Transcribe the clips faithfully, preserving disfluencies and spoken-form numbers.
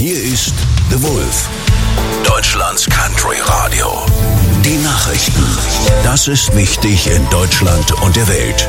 Hier ist The Wolf, Deutschlands Country Radio. Die Nachrichten. Das ist wichtig in Deutschland und der Welt.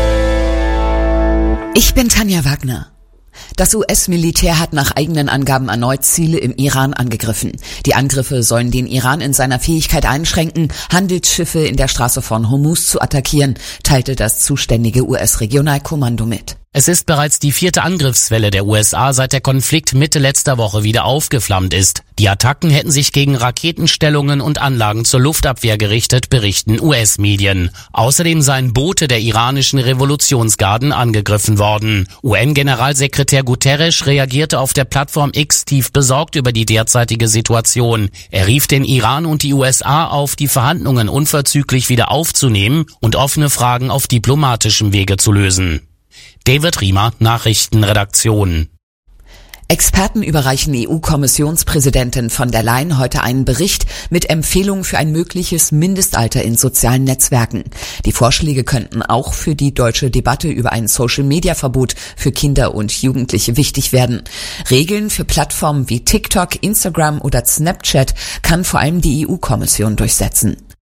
Ich bin Tanja Wagner. Das U S-Militär hat nach eigenen Angaben erneut Ziele im Iran angegriffen. Die Angriffe sollen den Iran in seiner Fähigkeit einschränken, Handelsschiffe in der Straße von Hormuz zu attackieren, teilte das zuständige U S-Regionalkommando mit. Es ist bereits die vierte Angriffswelle der U S A, seit der Konflikt Mitte letzter Woche wieder aufgeflammt ist. Die Attacken hätten sich gegen Raketenstellungen und Anlagen zur Luftabwehr gerichtet, berichten U S-Medien. Außerdem seien Boote der iranischen Revolutionsgarden angegriffen worden. U N-Generalsekretär Guterres reagierte auf der Plattform X tief besorgt über die derzeitige Situation. Er rief den Iran und die U S A auf, die Verhandlungen unverzüglich wieder aufzunehmen und offene Fragen auf diplomatischem Wege zu lösen. David Riemer, Nachrichtenredaktion. Experten überreichen E U-Kommissionspräsidentin von der Leyen heute einen Bericht mit Empfehlungen für ein mögliches Mindestalter in sozialen Netzwerken. Die Vorschläge könnten auch für die deutsche Debatte über ein Social-Media-Verbot für Kinder und Jugendliche wichtig werden. Regeln für Plattformen wie TikTok, Instagram oder Snapchat kann vor allem die E U-Kommission durchsetzen.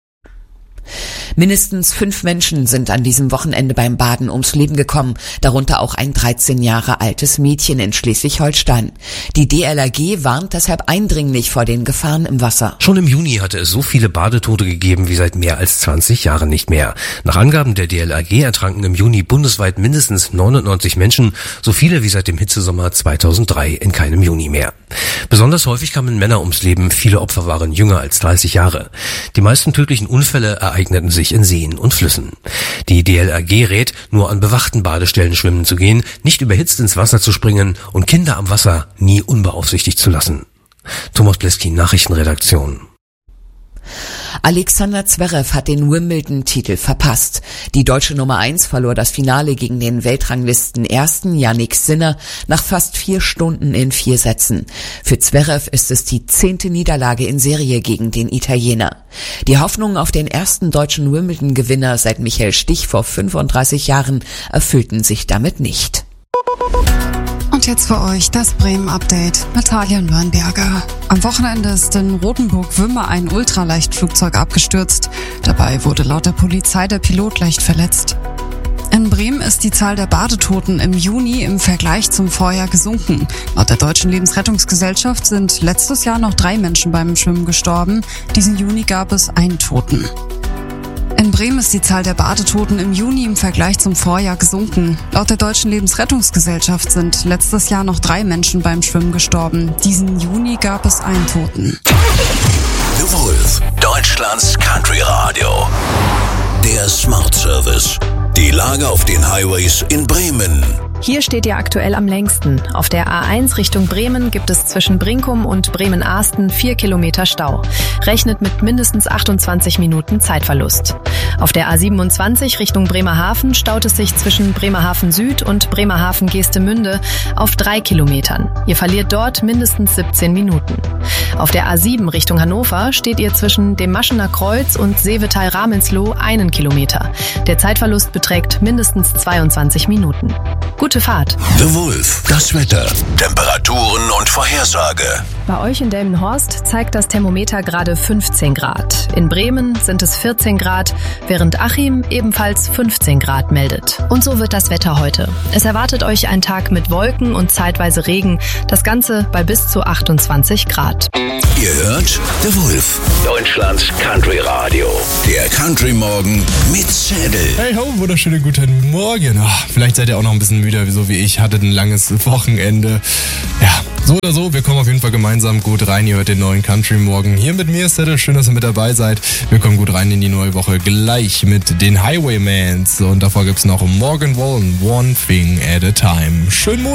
Mindestens fünf Menschen sind an diesem Wochenende beim Baden ums Leben gekommen, darunter auch ein dreizehn Jahre altes Mädchen in Schleswig-Holstein. Die D L R G warnt deshalb eindringlich vor den Gefahren im Wasser. Schon im Juni hatte es so viele Badetote gegeben wie seit mehr als zwanzig Jahren nicht mehr. Nach Angaben der D L R G ertranken im Juni bundesweit mindestens neunundneunzig Menschen, so viele wie seit dem Hitzesommer zweitausenddrei in keinem Juni mehr. Besonders häufig kamen Männer ums Leben, viele Opfer waren jünger als dreißig Jahre. Die meisten tödlichen Unfälle ereigneten sich in Seen und Flüssen. Die D L R G rät, nur an bewachten Badestellen schwimmen zu gehen, nicht überhitzt ins Wasser zu springen und Kinder am Wasser nie unbeaufsichtigt zu lassen. Thomas Bleski, Nachrichtenredaktion. Alexander Zverev hat den Wimbledon-Titel verpasst. Die deutsche Nummer eins verlor das Finale gegen den Weltranglisten-Ersten Jannik Sinner nach fast vier Stunden in vier Sätzen. Für Zverev ist es die zehnte Niederlage in Serie gegen den Italiener. Die Hoffnungen auf den ersten deutschen Wimbledon-Gewinner seit Michael Stich vor fünfunddreißig Jahren erfüllten sich damit nicht. Und jetzt für euch das Bremen-Update mit Talia Nürnberger. Am Wochenende ist in Rothenburg-Wümme ein Ultraleichtflugzeug abgestürzt. Dabei wurde laut der Polizei der Pilot leicht verletzt. In Bremen ist die Zahl der Badetoten im Juni im Vergleich zum Vorjahr gesunken. Laut der Deutschen Lebensrettungsgesellschaft sind letztes Jahr noch drei Menschen beim Schwimmen gestorben. Diesen Juni gab es einen Toten. In Bremen ist die Zahl der Badetoten im Juni im Vergleich zum Vorjahr gesunken. Laut der Deutschen Lebensrettungsgesellschaft sind letztes Jahr noch drei Menschen beim Schwimmen gestorben. Diesen Juni gab es einen Toten. The Wolf, Deutschlands Country Radio. Der Smart Service. Die Lage auf den Highways in Bremen. Hier steht ihr aktuell am längsten. Auf der A eins Richtung Bremen gibt es zwischen Brinkum und Bremen-Ahsten vier Kilometer Stau. Rechnet mit mindestens achtundzwanzig Minuten Zeitverlust. Auf der A siebenundzwanzig Richtung Bremerhaven staut es sich zwischen Bremerhaven Süd und Bremerhaven-Geestemünde auf drei Kilometern. Ihr verliert dort mindestens siebzehn Minuten. Auf der A sieben Richtung Hannover steht ihr zwischen dem Maschener Kreuz und Seevetal-Ramelsloh einen Kilometer. Der Zeitverlust beträgt mindestens zweiundzwanzig Minuten. Gute Fahrt. The Wolf, das Wetter, Temperaturen und Vorhersage. Bei euch in Delmenhorst zeigt das Thermometer gerade fünfzehn Grad. In Bremen sind es vierzehn Grad, während Achim ebenfalls fünfzehn Grad meldet. Und so wird das Wetter heute. Es erwartet euch ein Tag mit Wolken und zeitweise Regen, das Ganze bei bis zu achtundzwanzig Grad. Ihr hört The Wolf, Deutschlands Country Radio. Der Country Morgen mit Zettel. Hey ho, wunderschönen guten Morgen. Oh, vielleicht seid ihr auch noch ein bisschen müde, so wie ich. Hattet ein langes Wochenende. Ja, so oder so, wir kommen auf jeden Fall gemeinsam gut rein. Ihr hört den neuen Country Morgen hier mit mir, Zettel. Schön, dass ihr mit dabei seid. Wir kommen gut rein in die neue Woche gleich mit den Highwaymans. Und davor gibt's noch Morgan Wallen, One Thing at a Time. Schönen Morgen.